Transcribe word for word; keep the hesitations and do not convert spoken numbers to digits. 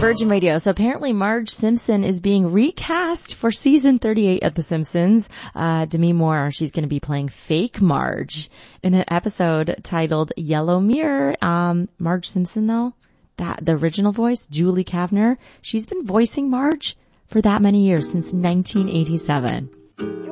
Virgin Radio. So apparently Marge Simpson is being recast for season thirty-eight of The Simpsons. Uh, Demi Moore, she's going to be playing fake Marge in an episode titled Yellow Mirror. Um, Marge Simpson, though, that the original voice, Julie Kavner, she's been voicing Marge for that many years, since nineteen eighty-seven.